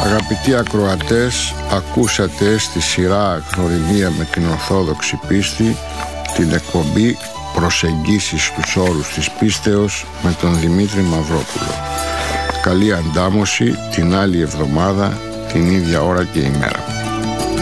Αγαπητοί ακροατές, ακούσατε στη σειρά «Γνωριμία με την Ορθόδοξη Πίστη» την εκπομπή «Προσεγγίσεις στους όρους της πίστεως» με τον Δημήτρη Μαυρόπουλο. Καλή αντάμωση την άλλη εβδομάδα, την ίδια ώρα και ημέρα.